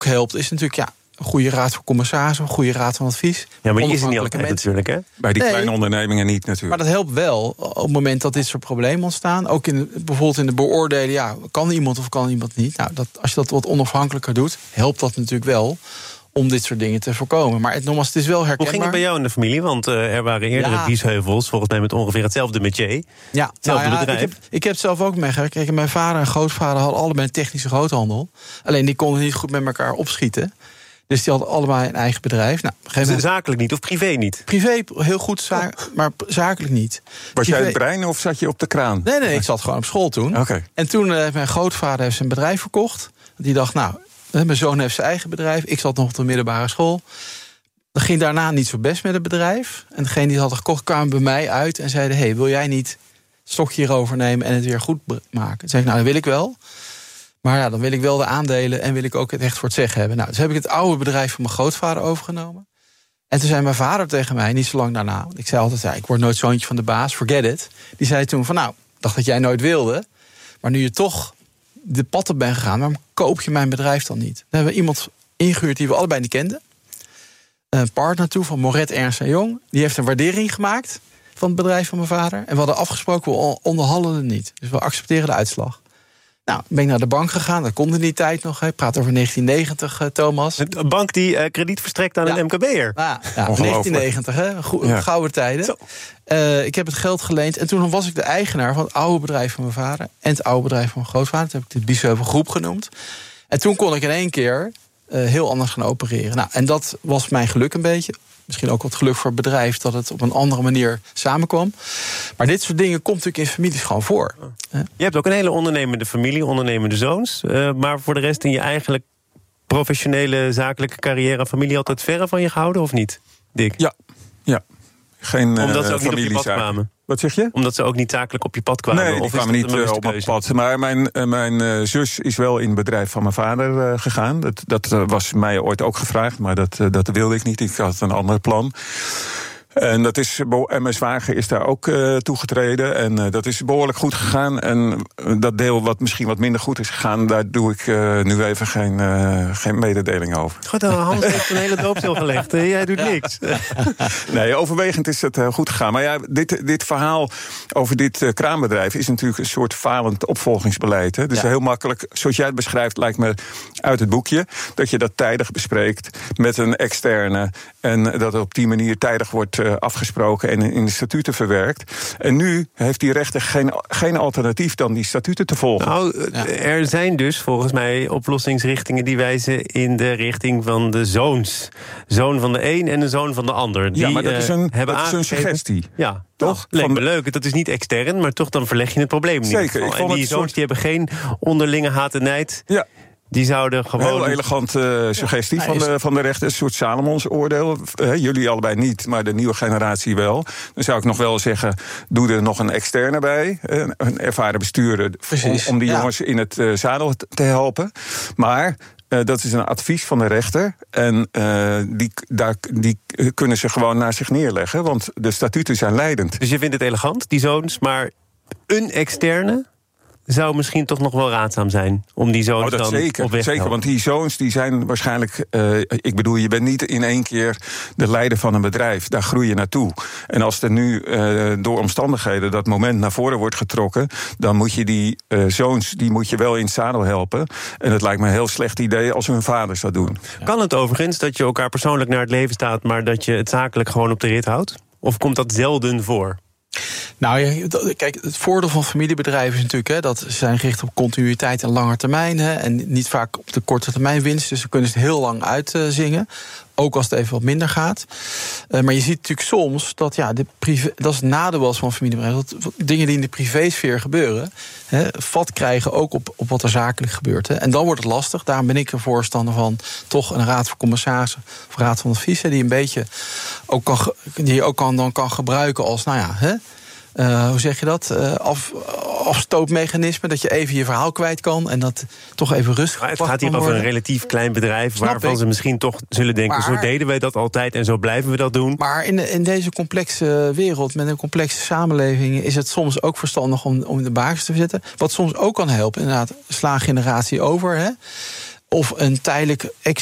helpt, is natuurlijk een goede raad van commissarissen, een goede raad van advies. Ja, maar die is er niet altijd natuurlijk, hè? Bij die kleine ondernemingen niet natuurlijk. Maar dat helpt wel op het moment dat dit soort problemen ontstaan. Ook bijvoorbeeld in de beoordeling, kan iemand of kan iemand niet? Nou, als je dat wat onafhankelijker doet, helpt dat natuurlijk wel om dit soort dingen te voorkomen. Maar nogmaals, het is wel herkenbaar. Hoe ging het bij jou in de familie? Want er waren eerdere Biesheuvels, volgens mij met ongeveer hetzelfde métier. Ja, hetzelfde bedrijf. Ik heb het zelf ook meegekregen. Kijk, mijn vader en grootvader hadden allebei een technische groothandel. Alleen die konden niet goed met elkaar opschieten. Dus die hadden allebei een eigen bedrijf. Nou, zakelijk niet of privé niet? Privé heel goed, maar zakelijk niet. Was jij het brein of zat je op de kraan? Nee, ik zat gewoon op school toen. Okay. En toen heeft mijn grootvader zijn bedrijf verkocht. Die dacht, mijn zoon heeft zijn eigen bedrijf. Ik zat nog op de middelbare school. Dat ging daarna niet zo best met het bedrijf. En degene die het had gekocht kwamen bij mij uit en zeiden, wil jij niet het stokje hierover nemen en het weer goed maken? Toen zei ik, dat wil ik wel. Maar dan wil ik wel de aandelen en wil ik ook het echt voor het zeggen hebben. Dus heb ik het oude bedrijf van mijn grootvader overgenomen. En toen zei mijn vader tegen mij, niet zo lang daarna, want ik zei altijd, ik word nooit zoontje van de baas, forget it. Die zei toen van, dacht dat jij nooit wilde. Maar nu je toch de pad op bent gegaan, waarom koop je mijn bedrijf dan niet? Dan hebben we iemand ingehuurd die we allebei niet kenden. Een partner toe van Moret Ernst & Jong. Die heeft een waardering gemaakt van het bedrijf van mijn vader. En we hadden afgesproken, we onderhandelen niet. Dus we accepteren de uitslag. Ben ik naar de bank gegaan, dat kon in die tijd nog. Ik praat over 1990, Thomas. Een bank die krediet verstrekt aan een MKB'er. Ja, 1990, gouden tijden. Ik heb het geld geleend en toen was ik de eigenaar van het oude bedrijf van mijn vader en het oude bedrijf van mijn grootvader. Dat heb ik de Biesheuvel Groep genoemd. En toen kon ik in één keer heel anders gaan opereren. En dat was mijn geluk een beetje. Misschien ook wat geluk voor het bedrijf dat het op een andere manier samenkwam. Maar dit soort dingen komt natuurlijk in families gewoon voor. Je hebt ook een hele ondernemende familie, ondernemende zoons. Maar voor de rest in je eigenlijk professionele, zakelijke carrière en familie altijd verre van je gehouden, of niet, Dick? Ja. Geen omdat ze ook niet op je pad kwamen. Wat zeg je? Omdat ze ook niet zakelijk op je pad kwamen? Nee, die kwamen niet op mijn pad. Maar mijn zus is wel in het bedrijf van mijn vader gegaan. Dat was mij ooit ook gevraagd, maar dat wilde ik niet. Ik had een ander plan. En mijn zwager is daar ook toegetreden. En dat is behoorlijk goed gegaan. En dat deel wat misschien wat minder goed is gegaan, daar doe ik nu even geen mededeling over. God, Hans heeft een hele doopsel gelegd. Jij doet niks. Nee, overwegend is het goed gegaan. Maar dit verhaal over dit kraambedrijf is natuurlijk een soort falend opvolgingsbeleid. Hè? Dus heel makkelijk, zoals jij het beschrijft, lijkt me uit het boekje, dat je dat tijdig bespreekt met een externe. En dat het op die manier tijdig wordt afgesproken en in de statuten verwerkt. En nu heeft die rechter geen alternatief dan die statuten te volgen. Er zijn dus volgens mij oplossingsrichtingen die wijzen in de richting van de zoons. Zoon van de een en de zoon van de ander. Die, maar dat is een suggestie. Ja, toch? Lijkt me leuk. Dat is niet extern, maar toch dan verleg je het probleem. Zeker. En die zoons die hebben geen onderlinge haat en nijd. Ja. Die zouden gewoon... Een heel elegante suggestie van de rechter. Een soort Salomons oordeel. Jullie allebei niet, maar de nieuwe generatie wel. Dan zou ik nog wel zeggen, doe er nog een externe bij. Een ervaren bestuurder. Om die jongens in het zadel te helpen. Maar dat is een advies van de rechter. En die kunnen ze gewoon naar zich neerleggen. Want de statuten zijn leidend. Dus je vindt het elegant, die zoons, maar een externe zou misschien toch nog wel raadzaam zijn om die zoons dan zeker, op weg te helpen. want die zoons die zijn waarschijnlijk... ik bedoel, je bent niet in één keer de leider van een bedrijf. Daar groei je naartoe. En als er nu door omstandigheden dat moment naar voren wordt getrokken, dan moet je die zoons die moet je wel in het zadel helpen. En het lijkt me een heel slecht idee als hun vaders dat doen. Kan het overigens dat je elkaar persoonlijk naar het leven staat, maar dat je het zakelijk gewoon op de rit houdt? Of komt dat zelden voor? Kijk, het voordeel van familiebedrijven is natuurlijk dat ze zijn gericht op continuïteit en lange termijn. En niet vaak op de korte termijn winst. Dus ze kunnen het heel lang uitzingen. Ook als het even wat minder gaat. Maar je ziet natuurlijk soms dat dat is het nadeel van familiebedrijven. Dat dingen die in de privésfeer gebeuren, vat krijgen ook op wat er zakelijk gebeurt. En dan wordt het lastig. Daarom ben ik een voorstander van toch een raad van commissarissen of raad van advies, die een beetje ook kan gebruiken als, hoe zeg je dat? Afstootmechanisme, dat je even je verhaal kwijt kan en dat toch even rustig kan worden. Het gaat hier over een relatief klein bedrijf waarvan ze misschien toch zullen denken, zo deden wij dat altijd en zo blijven we dat doen. Maar in deze complexe wereld, met een complexe samenleving, is het soms ook verstandig om de basis te zetten. Wat soms ook kan helpen, inderdaad, sla generatie over. of een tijdelijk